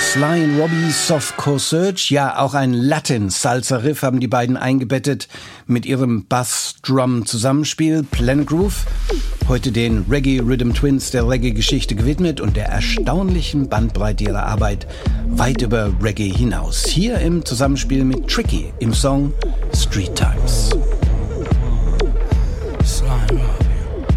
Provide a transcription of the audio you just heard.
Sly and Robbie, Softcore Search, ja auch ein Latin-Salsa-Riff haben die beiden eingebettet mit ihrem Bass-Drum-Zusammenspiel Planet Groove. Heute den Reggae Rhythm Twins der Reggae-Geschichte gewidmet und der erstaunlichen Bandbreite ihrer Arbeit weit über Reggae hinaus. Hier im Zusammenspiel mit Tricky im Song Street Times. Slime up.